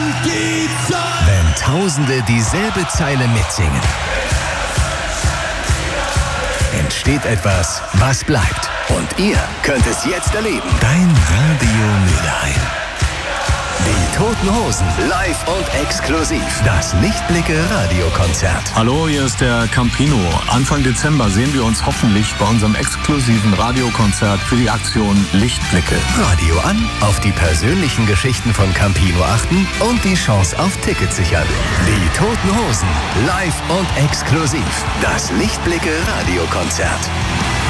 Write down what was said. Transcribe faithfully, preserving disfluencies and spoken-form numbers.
an die Zeit! Wenn Tausende dieselbe Zeile mitsingen, entsteht etwas, was bleibt. Und ihr könnt es jetzt erleben. Dein Radio Mülheim. Die Toten Hosen, live und exklusiv. Das Lichtblicke-Radiokonzert. Hallo, hier ist der Campino. Anfang Dezember sehen wir uns hoffentlich bei unserem exklusiven Radiokonzert für die Aktion Lichtblicke. Radio an, auf die persönlichen Geschichten von Campino achten und die Chance auf Tickets sichern. Die Toten Hosen, live und exklusiv. Das Lichtblicke-Radiokonzert.